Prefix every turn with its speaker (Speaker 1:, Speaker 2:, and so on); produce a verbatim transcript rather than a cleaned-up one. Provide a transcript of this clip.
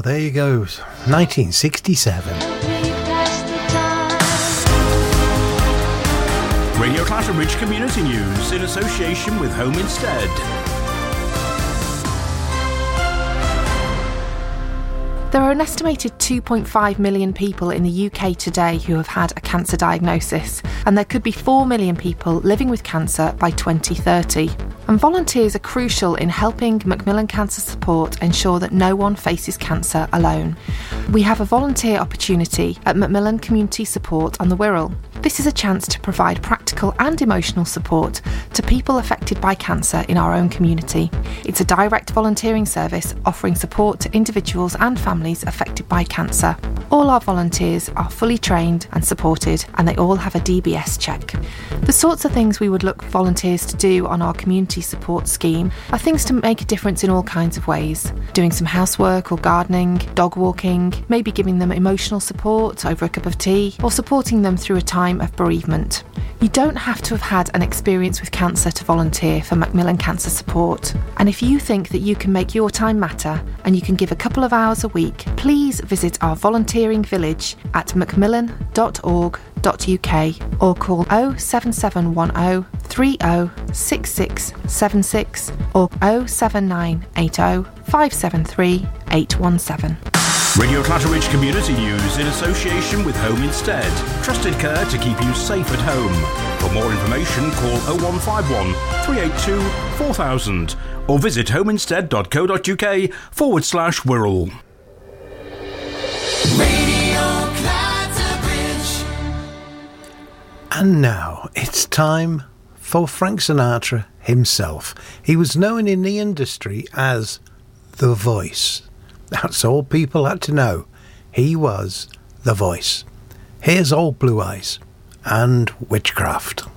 Speaker 1: there you go. nineteen sixty-seven.
Speaker 2: Radio Clatterbridge Community News in association with Home Instead.
Speaker 3: There are an estimated two point five million people in the U K today who have had a cancer diagnosis, and there could be four million people living with cancer by twenty thirty. And volunteers are crucial in helping Macmillan Cancer Support ensure that no one faces cancer alone. We have a volunteer opportunity at Macmillan Community Support on the Wirral. This is a chance to provide practical and emotional support to people affected by cancer in our own community. It's a direct volunteering service offering support to individuals and families affected by cancer. All our volunteers are fully trained and supported, and they all have a D B S check. The sorts of things we would look for volunteers to do on our community support scheme are things to make a difference in all kinds of ways. Doing some housework or gardening, dog walking, maybe giving them emotional support over a cup of tea, or supporting them through a time of bereavement. You don't have to have had an experience with cancer to volunteer for Macmillan Cancer Support. And if you think that you can make your time matter and you can give a couple of hours a week, please visit our volunteering village at macmillan dot org dot U K or call oh seven seven one oh three oh six six seven six or oh seven nine eight oh five seven three eight one seven.
Speaker 2: Radio Clatterbridge Community News in association with Home Instead. Trusted care to keep you safe at home. For more information, call oh one five one three eight two four thousand or visit homeinstead.co.uk forward slash Wirral.
Speaker 4: Radio Clatterbridge.
Speaker 1: And now it's time for Frank Sinatra himself. He was known in the industry as The Voice. That's all people had to know. He was The Voice. Here's Old Blue Eyes and Witchcraft.